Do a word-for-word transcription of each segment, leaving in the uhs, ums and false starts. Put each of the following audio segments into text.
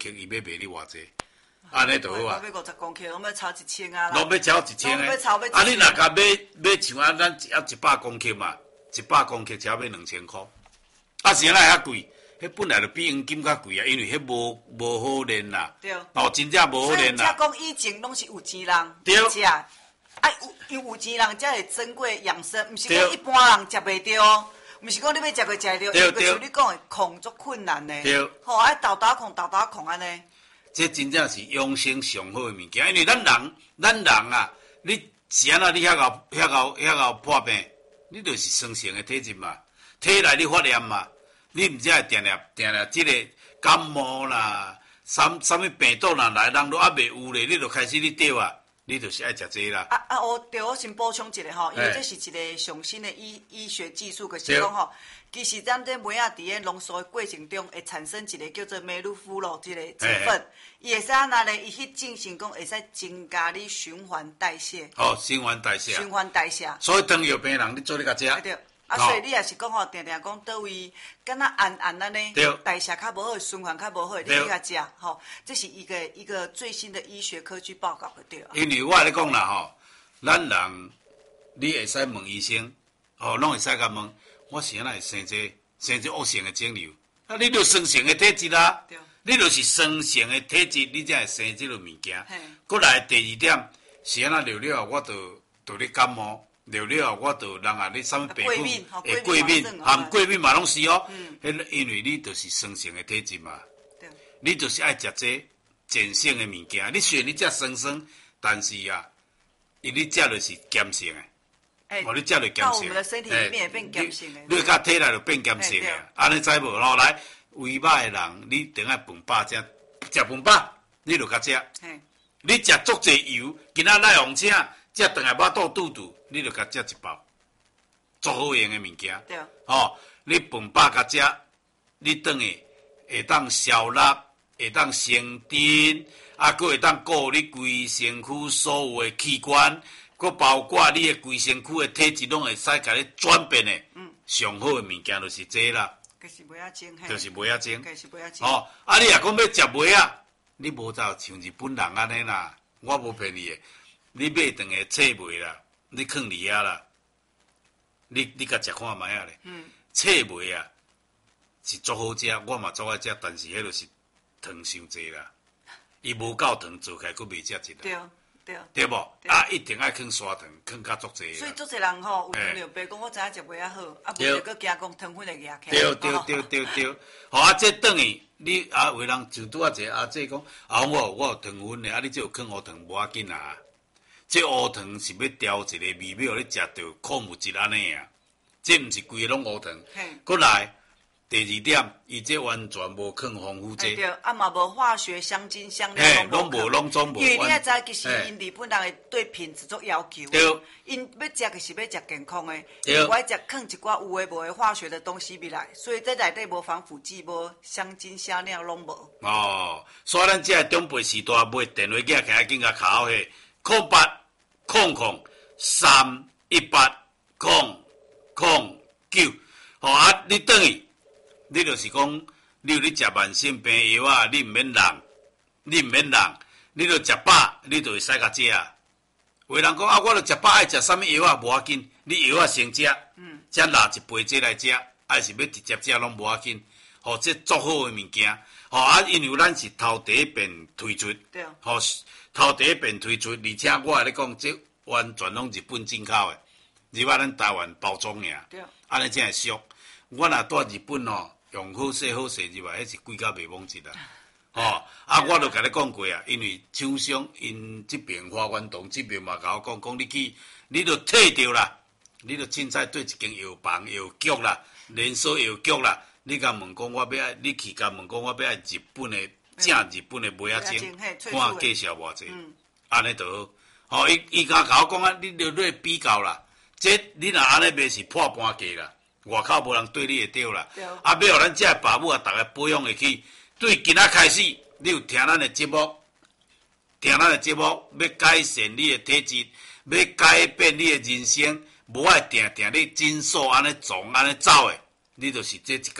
克，伊要卖你偌济？安尼就好啊。 我要五十公克，我要超一千啊啦。 拢要超一千诶。啊，你若甲买买像啊，咱要一百公克嘛，一百公克只要买两千箍。啊，是安那遐贵？迄本来就比黄金较贵啊，因为迄无无好炼啦。 对。 哦，真正无好炼啦。 所以讲以前拢是有钱人食，啊，有因有钱人才会珍贵养生，毋是讲一般人食袂着。毋是讲你要食个食得着，因为像你讲的控足困难呢。 对。 吼，爱豆豆控豆豆控安尼。 这真正是养生上好的物件，因为咱人咱人啊，你是安那你遐个遐个遐个破病，你就是生性的体质嘛，体内你发炎嘛。你毋才会定定定定，即个感冒啦，啥啥物病毒若来，人都还袂有咧，你就开始你得啊，你就是爱食这啦。 啊啊，我对我先补充一下吼，因为这是一个上新的医医学技术，就是讲吼，其实咱这梅仔伫咧浓缩的过程中，会产生一个叫做梅鲁夫洛这个成分，伊会使安那咧，伊去进行讲会使增加你循环代谢。 哦，循环代谢。 循环代谢。 所以糖尿病人，你做你甲食。 对。啊，所以你也是讲吼，定定讲倒位，敢若暗暗安尼，代谢较无好，循环较无好，你去甲食吼，这是一个一个最新的医学科技报告的对。 因为我来讲啦吼，咱人你会使问医生，吼，拢会使甲问，我是安那会生这生这恶性的肿瘤？啊，你就生性的体质啦，你就是生性的体质，你才会生这个物件。过来第二点是安那了了，我就就咧感冒。了了，我就人啊，你啥物病菌会过敏，含过敏嘛拢是哦。迄因为你就是生性的体质嘛，你就是爱食这碱性的物件。你虽然你食酸酸，但是啊，因你食就是碱性的，哦，你食就碱性。到我们的身体里面也变碱性的。 你甲体内就变碱性的，安尼知无？然后来胃歹的人，你等下饭饱食，食饭饱，你就甲食。你食足济油，今仔来红请。食顿下巴肚肚肚，你就甲食一包，足好用的物件。 对。 哦，你饭饱甲食，你顿下会当消力，会当生津，啊，佫会当顾你规身躯所有的器官，佫包括你的规身躯的体质，拢会使甲你转变的。嗯。上好的物件就是这啦。 就是梅仔精。 就是梅仔精。 就是梅仔精。 哦，啊，你若讲要食梅仔，你无走像日本人安尼啦，我无骗你的。你买顿个册梅啦，你放伫遐啦，你你甲食看卖啊咧。嗯。册梅啊，是足好食，我嘛足爱食，但是迄著是糖伤济啦，伊无够糖做起来，佫袂食一啦。 对对。 对无？啊，一定爱放砂糖，放较足济。 所以足济人吼有糖尿病，讲我知影食梅仔好，啊，无就佫惊讲糖分会压起来。 对对对对对。好啊，这等于你啊，有人就拄啊一个啊，这讲啊，我我有糖分咧，啊，你这有放乌糖无要紧啊。这乌糖是要调一个味道，你食到矿物质安尼啊，这毋是规个拢乌糖。过来第二点，伊这完全无放防腐剂。 对，啊嘛无化学香精香料拢无，拢总无。 因为你也知，其实因日本人会对品质做要求。 对。 因要食就是要食健康的，因我爱食放一寡有诶无诶化学的东西入来，所以这内底无防腐剂、无香精香料拢无。 哦，所以咱这中辈时代买电话机起来，紧甲卡好去，空八。空空三一八空空九，吼啊！你等于你就是讲，你有你食慢性病药啊，你毋免人，你毋免人，你著食饱，你著会使甲食啊。有人讲啊，我著食饱爱食啥物药啊，无要紧，你药啊先食，嗯，才拿一杯这来食，还是要直接食拢无要紧。吼，这足好诶物件，吼啊，因为咱是头第一遍推出， 对， 吼。头第一遍推出，而且我来咧讲，这完全拢日本进口的，日本咱台湾包装尔，安尼才会俗。我若住日本哦，用好势好势入来，迄是贵甲袂忘一啦。哦，啊，我著甲你讲过啊，因为厂商因这边花园洞这边嘛，甲我讲讲你去，你著退掉啦，你著凊彩对一间药房、药局啦、连锁药局啦，你甲问讲我要爱，你去甲问讲我要爱日本的。正日本的梅仔精，看介绍偌济，安尼就好。吼，伊伊甲甲我讲啊，你着咧比较啦。这你若安尼卖是破半价啦，外口无人对你会着啦。啊，要互咱这爸母啊，逐个保养会起。对今仔开始，你有听咱的节目，听咱的节目，要改善你的体质，要改变你的人生，无爱定定你紧数安尼撞安尼走的，你就是这一工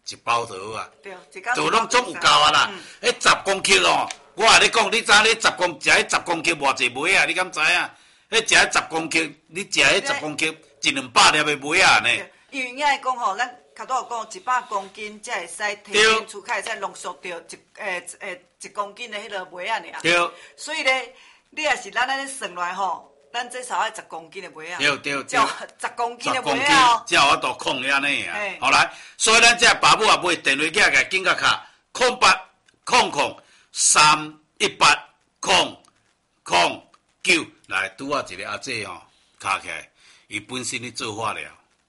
一包就好啊。 对，一包就拢总有够啊啦。迄、嗯、十公克哦，我甲你讲，你知你十公食迄十公克偌济梅啊？你敢知影？迄食迄十公克，你食迄十公克一两百粒的梅啊呢？ 因为遐讲吼，咱较多讲一百公斤才会使提炼出，才会使浓缩掉一诶诶一公斤的迄个梅啊尔。 对。所以咧，你也是咱安尼算落来吼，咱至少要十公斤的梅啊。 对对对。十公斤的梅啊哦。 才有法度控遐尼啊。好来，所以咱这爸母也买电话机来紧甲卡，空八空空三一八空空九来，拄啊一个阿姐吼，卡起来，伊本身咧做化疗。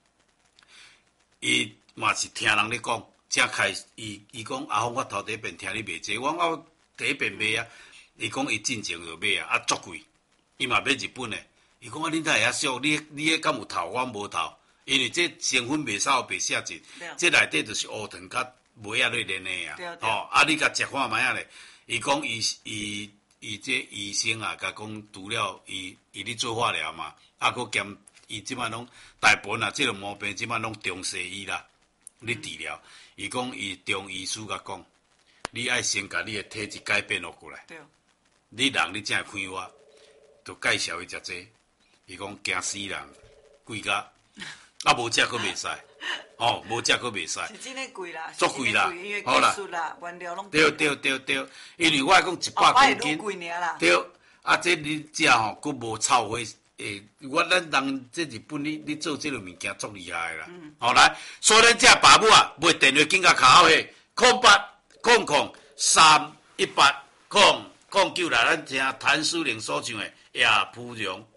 伊嘛是听人咧讲，才开始伊伊讲阿峰，我头第一遍听你卖这，我我第一遍买啊，伊讲伊进前就买啊，啊足贵，伊嘛买日本的，伊讲啊，恁哪会遐俗？你你迄敢有头？我无头，因为这成分袂少，袂写真，这内底就是乌糖甲梅啊类炼的啊，哦，啊你甲食看卖啊咧，伊讲伊伊伊这医生啊，甲讲除了伊伊咧做化疗嘛，啊佫兼。伊即摆拢大部分啊，即个毛病即摆拢中西医啦，咧治疗。伊讲伊中医师甲讲，你爱先甲你的体质改变落过来。对。你人你正看我，就介绍伊食这。伊讲惊死人，贵甲，啊无食佫袂使，哦无食佫袂使。 是真诶贵啦， 足贵啦， 因为技术啦、原料拢。 对对对对，因为我讲一百公斤。 贵尔啦。 对，啊这你食吼，佫无臭味。诶，我咱人这日本你你做这个物件足厉害啦。嗯。好来，所以咱这爸母啊，买电话紧甲卡好嘿，空八空空三一八空空九来，咱听谭司令所唱的《夜蒲蓉》。